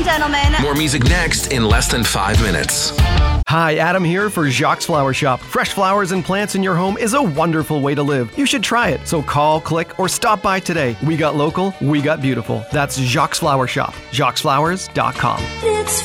gentlemen. More music next in less than 5 minutes. Hi, Adam here for Jacques Flower Shop. Fresh flowers and plants in your home is a wonderful way to live. You should try it. So call, click, or stop by today. We got local, we got beautiful. That's Jacques Flower Shop. JacquesFlowers.com. It's